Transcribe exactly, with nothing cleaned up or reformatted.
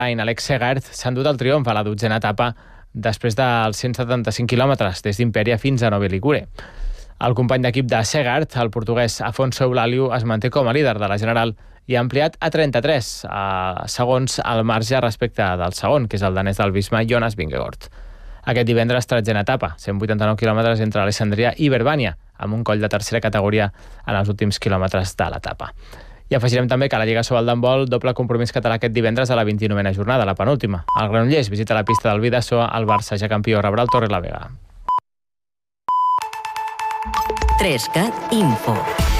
Alex Segart s'ha endut el triomf a la dotzena etapa després dels cent setanta-cinc quilòmetres des d'Imperia fins a Nové Ligure. El company d'equip de Segart, el portuguès Afonso Eulàliu, es manté com a líder de la general i ha ampliat a trenta-tres eh, segons el marge respecte del segon, que és el danès del Visma, Jonas Vingegaard. Aquest divendres, tretzena etapa, cent vuitanta-nou quilòmetres entre Alessandria i Verbània, amb un coll de tercera categoria en els últims quilòmetres de l'etapa. I afegirem també que a la Lliga Sobal d'handbol, doble compromís català aquest divendres a la vint-i-novena jornada, la penúltima. El Granollers visita la pista del Bidasoa, el Barça, ja campió, rebrà el Torre la Vega. tres cat Info.